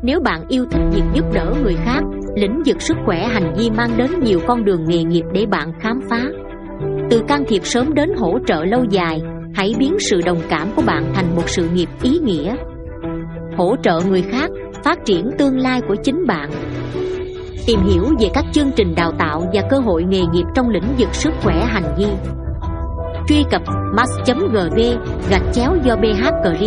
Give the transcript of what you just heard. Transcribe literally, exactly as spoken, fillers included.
Nếu bạn yêu thích việc giúp đỡ người khác, lĩnh vực sức khỏe hành vi mang đến nhiều con đường nghề nghiệp để bạn khám phá. Từ can thiệp sớm đến hỗ trợ lâu dài, hãy biến sự đồng cảm của bạn thành một sự nghiệp ý nghĩa. Hỗ trợ người khác, phát triển tương lai của chính bạn. Tìm hiểu về các chương trình đào tạo và cơ hội nghề nghiệp trong lĩnh vực sức khỏe hành vi. Truy cập mass chấm gv gạch chéo do bh